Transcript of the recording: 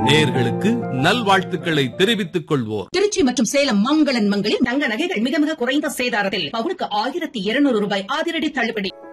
நேயர்களுக்கு நல்வாழ்த்துக்களை தெரிவித்துக் கொள்வோர் திருச்சி மற்றும் சேலம் மங்களன் மங்களில் தங்க நகைகள் மிக மிக குறைந்த சேதாரத்தில் பவுனுக்கு 1200 ரூபாய் அதிரடி தள்ளுபடி.